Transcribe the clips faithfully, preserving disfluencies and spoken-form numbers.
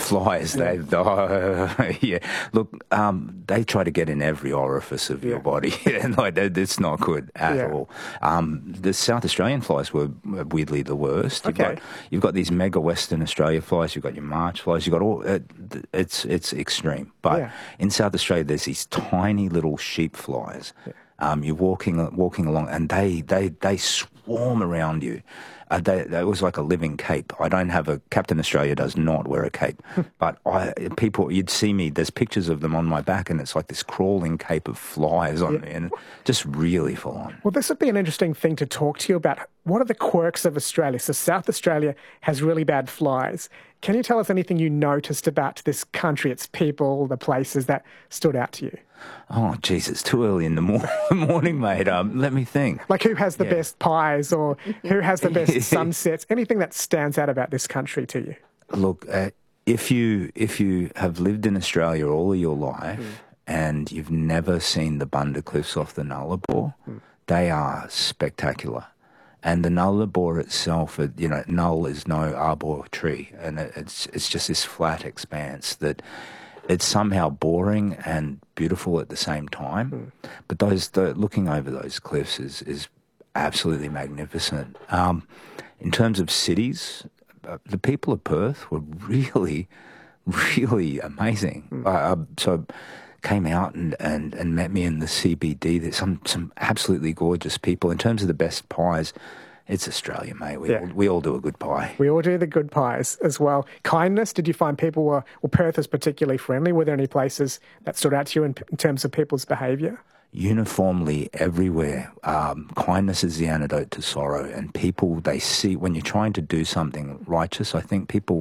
flies, they, oh, yeah. Look, um, they try to get in every orifice of yeah. your body. Like, it's not good at yeah. all. Um, the South Australian flies were weirdly the worst. You've, okay. got, you've got these mega Western Australia flies, you've got your March flies, you've got all, uh, it's, it's extreme. But yeah. in South Australia, there's these tiny little sheep flies. Yeah. Um, you're walking walking along, and they, they, they swarm around you. Uh, they, they, it was like a living cape. I don't have a Captain Australia does not wear a cape, but I people you'd see me. There's pictures of them on my back, and it's like this crawling cape of flies on yeah. me, and just really full on. Well, this would be an interesting thing to talk to you about. What are the quirks of Australia? So South Australia has really bad flies. Can you tell us anything you noticed about this country, its people, the places that stood out to you? Oh, geez, it's too early in the mor- morning, mate. Um, let me think. Like who has the yeah. best pies or who has the best sunsets? Anything that stands out about this country to you? Look, uh, if you if you have lived in Australia all of your life mm. and you've never seen the Bunda Cliffs off the Nullarbor, mm. they are spectacular. And the Nullarbor itself, you know, Null is no arbor tree, and it's it's just this flat expanse that it's somehow boring and beautiful at the same time. Mm. But those the, looking over those cliffs is is absolutely magnificent. Um, in terms of cities, uh, the people of Perth were really, really amazing. Mm. Uh, so. Came out and, and, and met me in the C B D. There's some, some absolutely gorgeous people. In terms of the best pies, it's Australia, mate. We, yeah. all, we all do a good pie. We all do the good pies as well. Kindness, did you find people were, well, Perth is particularly friendly? Were there any places that stood out to you in, in terms of people's behaviour? Uniformly everywhere. Um, kindness is the antidote to sorrow. And people, they see, when you're trying to do something righteous, I think people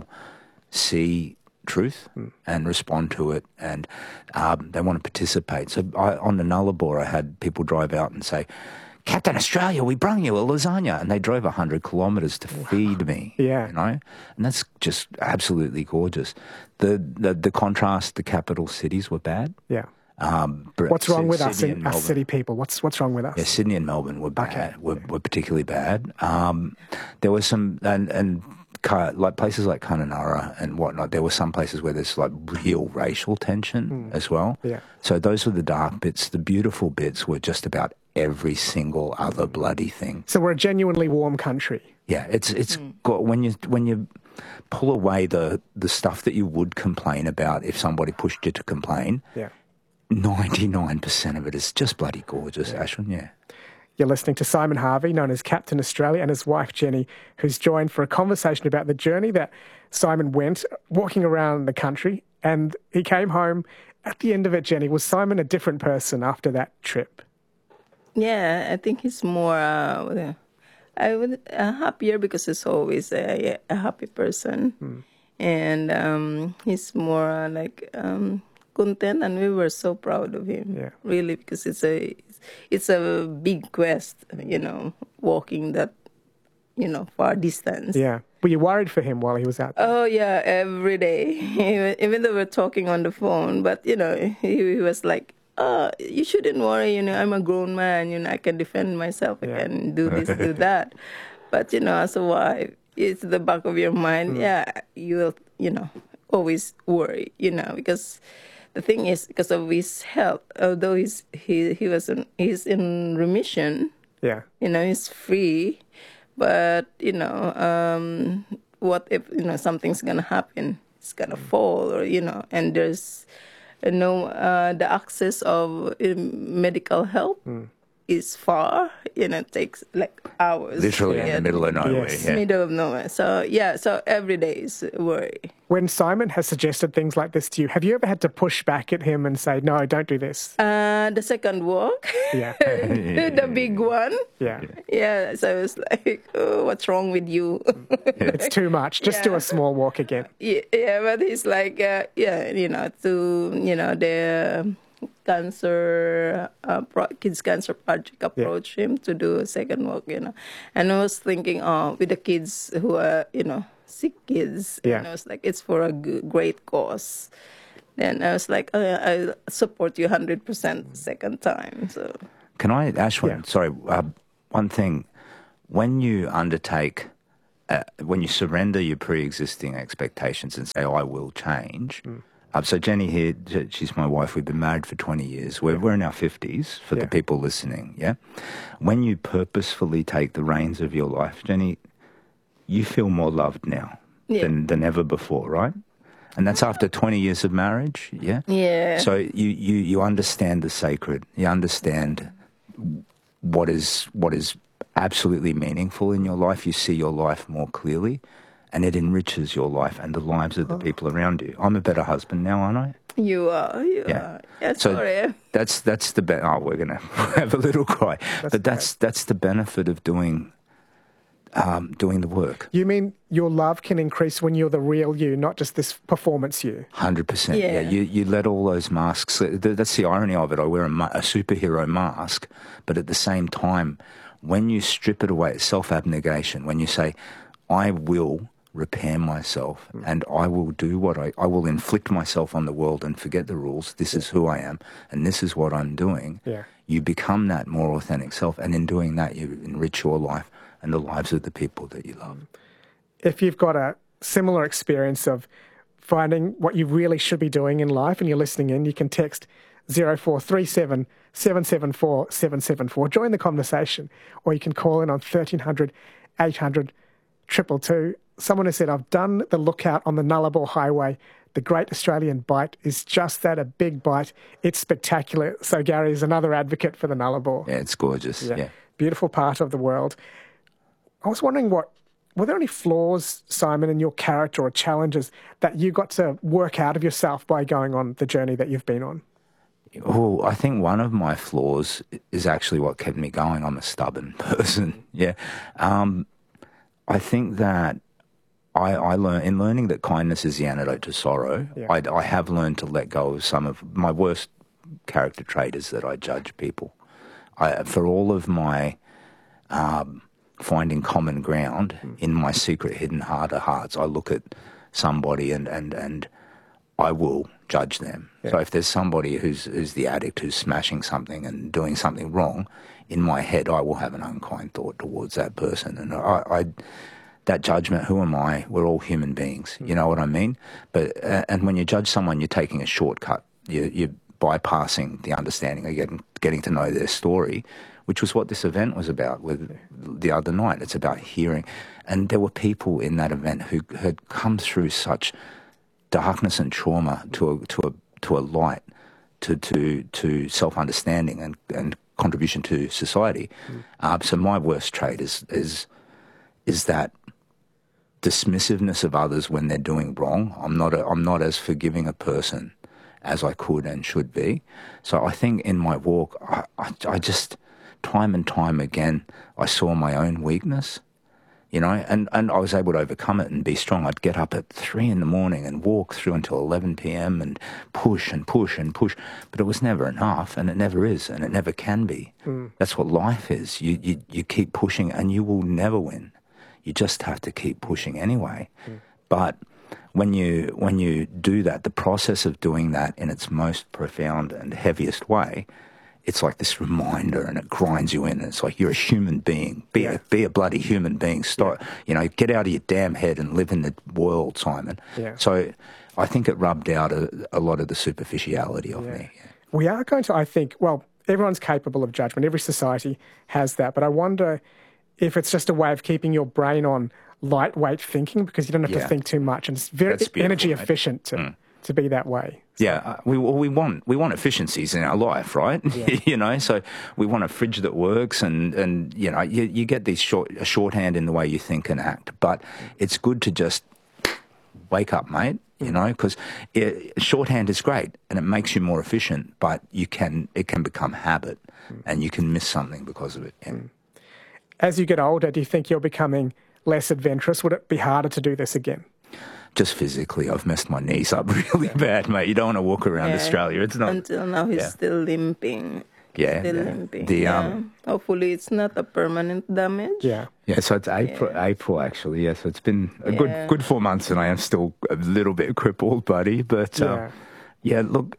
see truth mm. and respond to it, and um, they want to participate. So I, on the Nullarbor, I had people drive out and say, Captain Australia, we brung you a lasagna, and they drove one hundred kilometres to feed me. Yeah. You know? And that's just absolutely gorgeous. The, the, the contrast, the capital cities were bad. Yeah. Um, what's wrong with us, in, us city people? What's what's wrong with us? Yeah, Sydney and Melbourne were bad, okay. were, were particularly bad. Um, there was some, and, and like places like Kununurra and whatnot, there were some places where there's like real racial tension mm. as well. Yeah. So those were the dark bits. The beautiful bits were just about every single other bloody thing. So we're a genuinely warm country. Yeah, it's it's mm. got, when you when you pull away the the stuff that you would complain about if somebody pushed you to complain. Yeah. ninety-nine percent of it is just bloody gorgeous, yeah. Ashwin, yeah. You're listening to Simon Harvey, known as Captain Australia, and his wife Jenny, who's joined for a conversation about the journey that Simon went walking around the country, and he came home. At the end of it, Jenny, was Simon a different person after that trip? Yeah, I think he's more uh, I would, uh, happier because he's always a, a happy person. Hmm. And um, he's more uh, like... Um, content, and we were so proud of him, yeah. really, because it's a it's a big quest, you know, walking that, you know, far distance. Yeah. Were you worried for him while he was out there? Oh, yeah, every day, even, even though we're talking on the phone, but, you know, he, he was like, oh, you shouldn't worry, you know, I'm a grown man, you know, I can defend myself, I yeah. can do this, do that. But, you know, as a wife, it's the back of your mind, mm. yeah, you will, you know, always worry, you know, because... The thing is, because of his health, although he's he he was in, he's in remission, yeah, you know, he's free, but you know, um, what if you know something's gonna happen? It's gonna fall, or you know, and there's you know uh, the access of uh, medical help mm. is far. You know, it takes like hours. Literally yeah. in the middle of nowhere. Yes. Yeah. Middle of nowhere. So yeah, so every day is worry. When Simon has suggested things like this to you, have you ever had to push back at him and say, no, don't do this? Uh, the second walk. Yeah. The big one. Yeah. Yeah, so it's like, oh, what's wrong with you? It's too much. Just yeah. do a small walk again. Yeah, yeah but he's like, uh, yeah, you know, to, you know, the cancer, uh, pro- kids cancer project approached yeah. him to do a second walk, you know. And I was thinking, oh, with the kids who are, you know, sick kids, yeah. and I was like, it's for a g- great cause. Then I was like, oh, I support you one hundred percent second time. So, can I, Ashwin, yeah. sorry, uh, one thing. When you undertake uh, when you surrender your pre-existing expectations and say, I will change. Mm. Um, so Jenny here, she's my wife. We've been married for twenty years. We're, yeah. we're in our fifties for yeah. the people listening, yeah? When you purposefully take the reins of your life, Jenny, you feel more loved now yeah. than, than ever before, right? And that's after twenty years of marriage, yeah? Yeah. So you, you, you understand the sacred. You understand what is what is absolutely meaningful in your life. You see your life more clearly, and it enriches your life and the lives of the oh. people around you. I'm a better husband now, aren't I? You are. You yeah. are. Yeah, so sorry. That's that's the be- oh, we're gonna have a little cry, that's but that's great. that's the benefit of doing. Um, doing the work. You mean your love can increase when you're the real you, not just this performance you? one hundred percent. Yeah. yeah. You you let all those masks... That's the irony of it. I wear a, a superhero mask, but at the same time, when you strip it away, it's self-abnegation. When you say, I will repair myself mm. and I will do what I... I will inflict myself on the world and forget the rules. This yeah. is who I am and this is what I'm doing. Yeah. You become that more authentic self, and in doing that, you enrich your life and the lives of the people that you love. If you've got a similar experience of finding what you really should be doing in life and you're listening in, you can text zero four three seven, seven seven four, seven seven four. Join the conversation, or you can call in on thirteen hundred, eight hundred, two two two. Someone has said, I've done the lookout on the Nullarbor Highway. The Great Australian Bight is just that, a big bite. It's spectacular. So Gary is another advocate for the Nullarbor. Yeah, it's gorgeous. Yeah. yeah. Beautiful part of the world. I was wondering, what were there any flaws, Simon, in your character or challenges that you got to work out of yourself by going on the journey that you've been on? Oh, I think one of my flaws is actually what kept me going. I'm a stubborn person. Yeah. Um, I think that I, I learn in learning that kindness is the antidote to sorrow. Yeah. I, I have learned to let go of some of my worst character trait is that I judge people. I, for all of my... Um, finding common ground mm. in my secret hidden heart of hearts, I look at somebody and, and, and I will judge them. Yeah. So if there's somebody who's, who's the addict who's smashing something and doing something wrong, in my head I will have an unkind thought towards that person. And I, I that judgment, who am I? We're all human beings. Mm. You know what I mean? But uh, and when you judge someone, you're taking a shortcut. You, you're bypassing the understanding of getting, getting to know their story, which was what this event was about with the other night. It's about hearing. And there were people in that event who had come through such darkness and trauma to a, to a, to a light, to, to, to self-understanding and, and contribution to society. Mm. Uh, so my worst trait is, is, is that dismissiveness of others when they're doing wrong. I'm not, a, I'm not as forgiving a person as I could and should be. So I think in my walk, I, I, I just... time and time again, I saw my own weakness, you know, and, and I was able to overcome it and be strong. I'd get up at three in the morning and walk through until eleven p.m. and push and push and push, but it was never enough, and it never is, and it never can be. Mm. That's what life is. You, you, you keep pushing and you will never win. You just have to keep pushing anyway. Mm. But when you, when you do that, the process of doing that in its most profound and heaviest way, it's like this reminder, and it grinds you in. And it's like, you're a human being. Be yeah. a be a bloody human being. Start, yeah. you know, get out of your damn head and live in the world, Simon. Yeah. So I think it rubbed out a, a lot of the superficiality of yeah. me. Yeah. We are going to, I think, well, everyone's capable of judgment. Every society has that. But I wonder if it's just a way of keeping your brain on lightweight thinking, because you don't have yeah. to think too much. And it's very energy mate. efficient to... Mm. to be that way. So. Yeah, uh, we we want we want efficiencies in our life, right? Yeah. you know, so we want a fridge that works, and, and you know, you, you get these short a shorthand in the way you think and act. But it's good to just wake up, mate. You know, because shorthand is great and it makes you more efficient, but you can it can become habit, mm. and you can miss something because of it. Yeah. Mm. As you get older, do you think you're becoming less adventurous? Would it be harder to do this again? Just physically, I've messed my knees up really yeah. bad, mate. You don't want to walk around yeah. Australia. It's not. Until now, he's yeah. still limping. Yeah, still yeah. limping. The, yeah. um, Hopefully, it's not a permanent damage. Yeah, yeah. So it's April, yeah. April actually. Yeah, so it's been a yeah. good, good four months, and I am still a little bit crippled, buddy. But yeah, um, yeah. Look,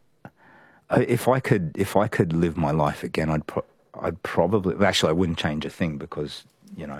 if I could, if I could live my life again, I'd, pro- I'd probably. Actually, I wouldn't change a thing because you know.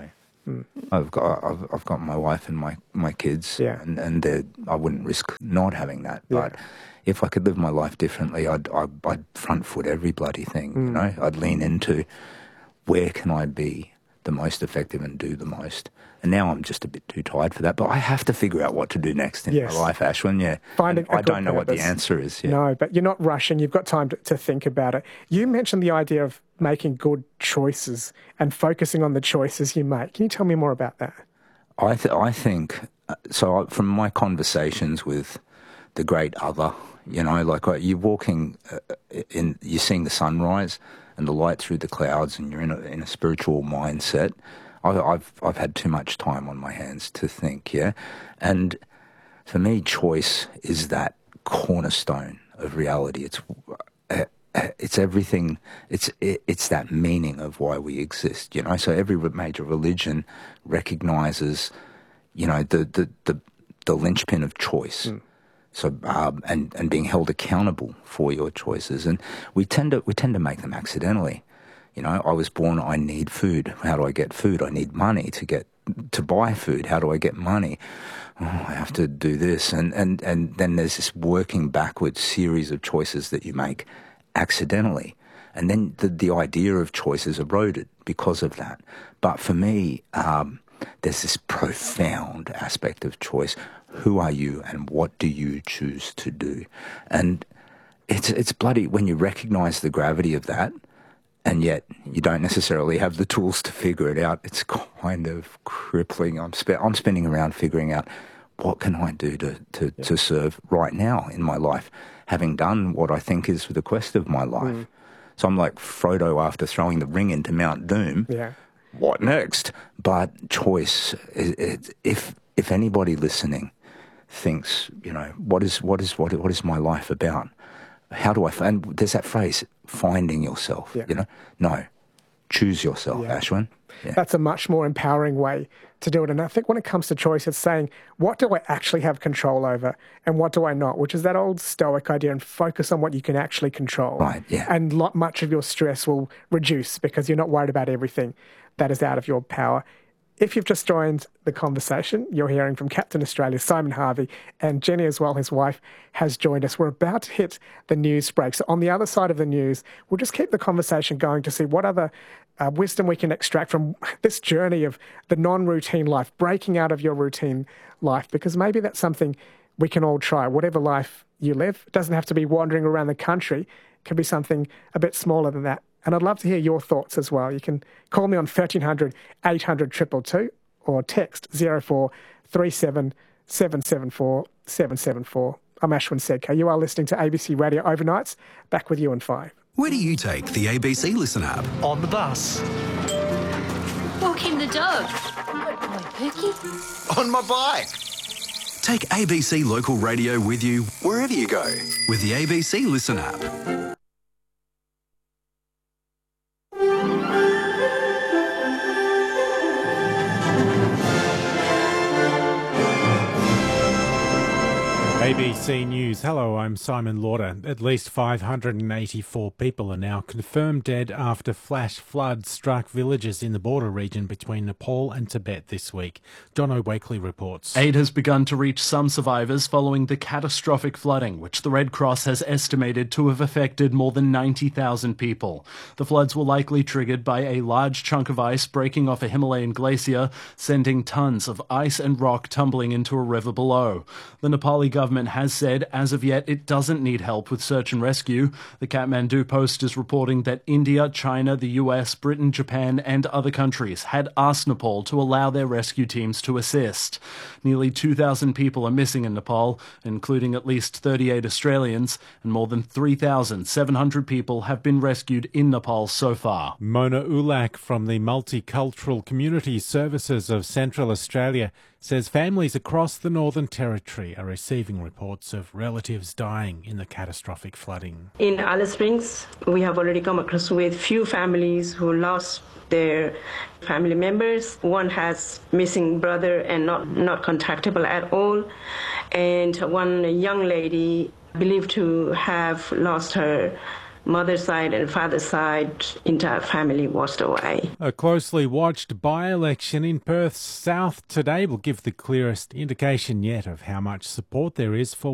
Mm. I've got I've, I've got my wife and my, my kids, yeah. and, and they're- I wouldn't risk not having that. But Yeah. if I could live my life differently, I'd, I'd, I'd front foot every bloody thing, Mm. you know? I'd lean into where can I be the most effective and do the most. And now I'm just a bit too tired for that, but I have to figure out what to do next in Yes. my life, Ashwin, yeah. Finding And a I good don't know what the purpose. answer is. Yeah. No, but you're not rushing. You've got time to, to think about it. You mentioned the idea of making good choices and focusing on the choices you make. Can you tell me more about that? I, th- I think, uh, so I- from my conversations with the great other, you know, like uh, you're walking uh, in, you're seeing the sunrise and the light through the clouds, and you're in a, in a spiritual mindset. I, I've I've had too much time on my hands to think, yeah, and for me, choice is that cornerstone of reality. It's uh, it's everything. It's it, it's that meaning of why we exist, you know. So every major religion recognizes, you know, the the the, the linchpin of choice. Mm. So um, and and being held accountable for your choices, and we tend to we tend to make them accidentally. You know, I was born, I need food. How do I get food? I need money to get to buy food. How do I get money? Oh, I have to do this, and and and then there's this working backwards series of choices that you make accidentally, and then the the idea of choice is eroded because of that. But for me, um, there's this profound aspect of choice. Who are you, and what do you choose to do? And it's it's bloody when you recognise the gravity of that, and yet you don't necessarily have the tools to figure it out. It's kind of crippling. I'm sp- I'm spinning around figuring out what can I do to to, yeah. to serve right now in my life, having done what I think is the quest of my life. Mm. So I'm like Frodo after throwing the ring into Mount Doom. Yeah. What next? But choice. It, it, if if anybody listening thinks, you know, what is what is what what is my life about? How do I find? There's that phrase, finding yourself. Yeah. You know, no, choose yourself, yeah. Ashwin. Yeah. That's a much more empowering way to do it. And I think when it comes to choice, it's saying, what do I actually have control over, and what do I not? Which is that old Stoic idea, and focus on what you can actually control. Right. Yeah. And lot, much of your stress will reduce because you're not worried about everything that is out of your power. If you've just joined the conversation, you're hearing from Captain Australia, Simon Harvey, and Jenny as well, his wife, has joined us. We're about to hit the news break. So on the other side of the news, we'll just keep the conversation going to see what other uh, wisdom we can extract from this journey of the non-routine life, breaking out of your routine life, because maybe that's something we can all try. Whatever life you live, it doesn't have to be wandering around the country. It can be something a bit smaller than that. And I'd love to hear your thoughts as well. You can call me on thirteen hundred, eight hundred, two two two or text zero four three seven, seven seven four, seven seven four. I'm Ashwin Sedkar. You are listening to A B C Radio Overnights. Back with you in five. Where do you take the A B C Listen app? On the bus. Walking the dog. On Pookie. On my bike. Take A B C Local Radio with you wherever you go with the A B C Listen app. A B C News. Hello, I'm Simon Lauder. At least five hundred eighty-four people are now confirmed dead after flash floods struck villages in the border region between Nepal and Tibet this week. Jono Wakely reports. Aid has begun to reach some survivors following the catastrophic flooding, which the Red Cross has estimated to have affected more than ninety thousand people. The floods were likely triggered by a large chunk of ice breaking off a Himalayan glacier, sending tons of ice and rock tumbling into a river below. The Nepali government has said as of yet it doesn't need help with search and rescue. The Kathmandu Post is reporting that India, China, the U S, Britain, Japan and other countries had asked Nepal to allow their rescue teams to assist. Nearly two thousand people are missing in Nepal, including at least thirty-eight Australians, and more than three thousand seven hundred people have been rescued in Nepal so far. Mona Ulak from the Multicultural Community Services of Central Australia says families across the Northern Territory are receiving reports of relatives dying in the catastrophic flooding. In Alice Springs, we have already come across with few families who lost their family members. One has missing brother and not, not contactable at all. And one young lady believed to have lost her mother's side and father's side, entire family washed away. A closely watched by-election in Perth's south today will give the clearest indication yet of how much support there is for